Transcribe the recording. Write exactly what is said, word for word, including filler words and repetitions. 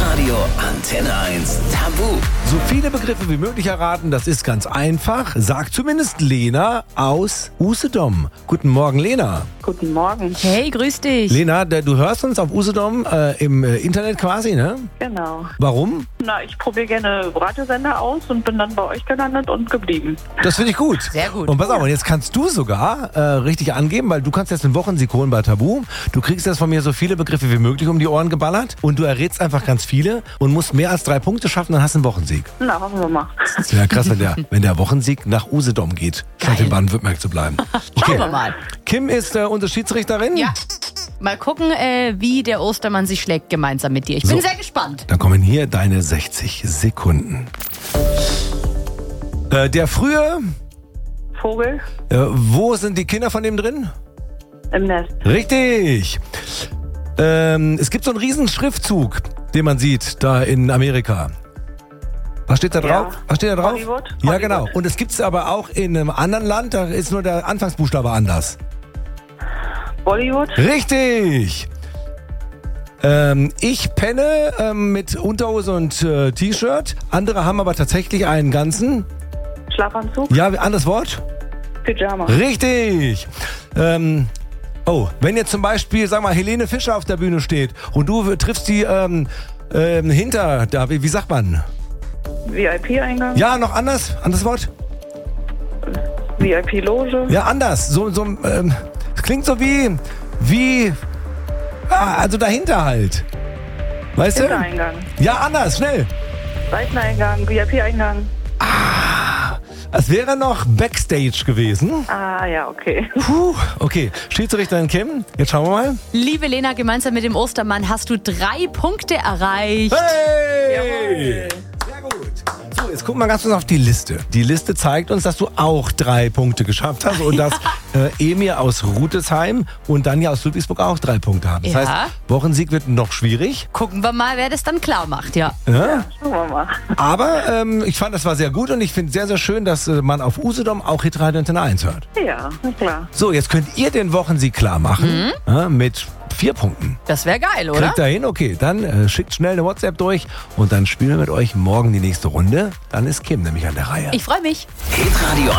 Hitradio Antenne eins Tabu. So viele Begriffe wie möglich erraten, das ist ganz einfach. Sagt zumindest Lena aus Usedom. Guten Morgen, Lena. Guten Morgen. Hey, grüß dich. Lena, der, du hörst uns auf Usedom äh, im äh, Internet quasi, ne? Genau. Warum? Na, ich probiere gerne Radiosender aus und bin dann bei euch gelandet und geblieben. Das finde ich gut. Sehr gut. Und pass auf, und jetzt kannst du sogar äh, richtig angeben, weil du kannst jetzt einen Wochensieg holen bei Tabu. Du kriegst jetzt von mir so viele Begriffe wie möglich um die Ohren geballert und du errätst einfach ganz viele und musst mehr als drei Punkte schaffen, dann hast du einen Wochensieg. Na, hoffen wir mal. Das wäre krass, wenn der, wenn der Wochensieg nach Usedom geht, statt in Baden-Württemberg zu bleiben. Okay. Schauen wir mal. Kim ist äh, unsere Schiedsrichterin. Ja. Mal gucken, äh, wie der Ostermann sich schlägt gemeinsam mit dir. Ich bin So. sehr gespannt. Dann kommen hier deine sechzig Sekunden. Äh, der frühe, Vogel äh, wo sind die Kinder von dem drin? im Nest. Richtig. Ähm, es gibt so einen riesen Schriftzug, den man sieht da in Amerika. Was steht da drauf? Ja. Was steht da drauf? Hollywood? Ja, Hollywood. genau. Und es gibt es aber auch in einem anderen Land, da ist nur der Anfangsbuchstabe anders. Bollywood. Richtig. Ähm, ich penne ähm, mit Unterhose und äh, T-Shirt. Andere haben aber tatsächlich einen ganzen... Schlafanzug. Ja, anderes Wort? Pyjama. Richtig. Ähm, oh, wenn jetzt zum Beispiel, sag mal, Helene Fischer auf der Bühne steht und du triffst die ähm, ähm, hinter, da, wie, wie sagt man? V I P-Eingang. Ja, noch anders? Anderes Wort? V I P-Loge. Ja, anders. So, so, ähm, es klingt so wie, wie, ah, also dahinter halt. Weißt du? Hintereingang. Ja, anders, schnell. Seiteneingang. V I P-Eingang. Es wäre noch Backstage gewesen. Ah, ja, okay. Puh, okay. Schiedsrichterin Kim, jetzt schauen wir mal. Liebe Lena, gemeinsam mit dem Ostermann hast du drei Punkte erreicht. Hey! Sehr gut. So, jetzt gucken wir ganz kurz auf die Liste. Die Liste zeigt uns, dass du auch drei Punkte geschafft hast und dass äh, Emir aus Rutesheim und Danja aus Ludwigsburg auch drei Punkte haben. Das Ja. heißt, Wochensieg wird noch schwierig. Gucken wir mal, wer das dann klar macht, ja. Ja? Schauen wir mal. Aber ähm, ich fand, das war sehr gut und ich finde sehr, sehr schön, dass äh, man auf Usedom auch Hitradio Antenne eins hört. Ja, na klar. So, jetzt könnt ihr den Wochensieg klar machen äh, mit vier Punkten. Das wäre geil, oder? Kriegt ihr hin? Okay, dann äh, schickt schnell eine WhatsApp durch und dann spielen wir mit euch morgen die nächste Runde. Dann ist Kim nämlich an der Reihe. Ich freue mich. Hitradio